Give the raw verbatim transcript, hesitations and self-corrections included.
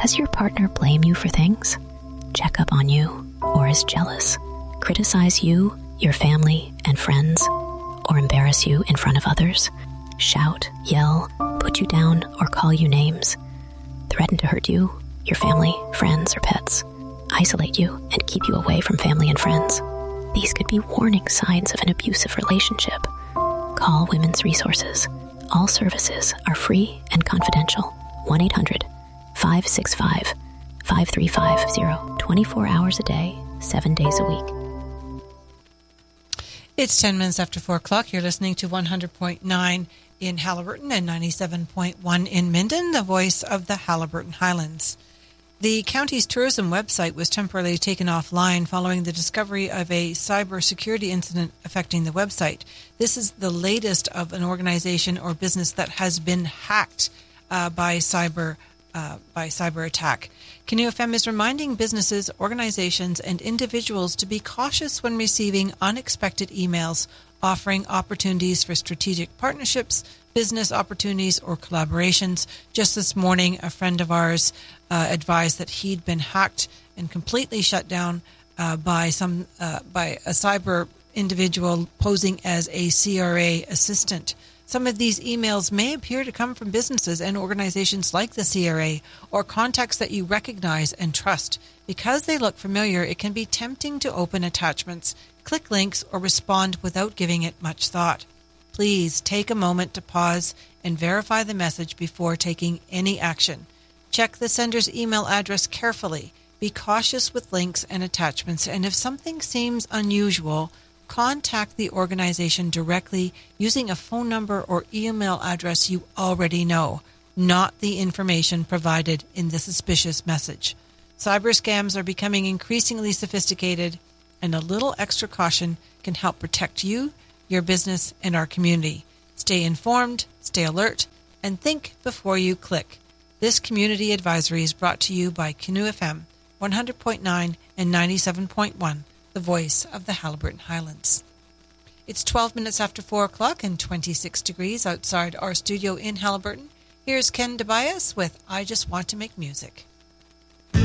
Does your partner blame you for things? Check up on you, or is jealous? Criticize you, your family, and friends? Or embarrass you in front of others? Shout, yell, put you down, or call you names? Threaten to hurt you, your family, friends, or pets? Isolate you and keep you away from family and friends? These could be warning signs of an abusive relationship. Call Women's Resources. All services are free and confidential. one eight hundred five six five five three five zero, twenty-four hours a day, seven days a week. It's ten minutes after four o'clock. You're listening to one hundred point nine in Haliburton and ninety-seven point one in Minden, the voice of the Haliburton Highlands. The county's tourism website was temporarily taken offline following the discovery of a cybersecurity incident affecting the website. This is the latest of an organization or business that has been hacked uh, by cyber uh, by cyber attack. Canoe F M is reminding businesses, organizations, and individuals to be cautious when receiving unexpected emails offering opportunities for strategic partnerships, business opportunities, or collaborations. Just this morning, a friend of ours uh, advised that he'd been hacked and completely shut down uh, by some uh, by a cyber individual posing as a C R A assistant. Some of these emails may appear to come from businesses and organizations like the C R A or contacts that you recognize and trust. Because they look familiar, it can be tempting to open attachments, click links, or respond without giving it much thought. Please take a moment to pause and verify the message before taking any action. Check the sender's email address carefully. Be cautious with links and attachments, and if something seems unusual, contact the organization directly using a phone number or email address you already know, not the information provided in the suspicious message. Cyber scams are becoming increasingly sophisticated, and a little extra caution can help protect you, your business, and our community. Stay informed, stay alert, and think before you click. This community advisory is brought to you by Canoe F M, one hundred point nine and ninety-seven point one, the voice of the Haliburton Highlands. It's twelve minutes after four o'clock and twenty-six degrees outside our studio in Haliburton. Here's Ken Tobias with I Just Want to Make Music.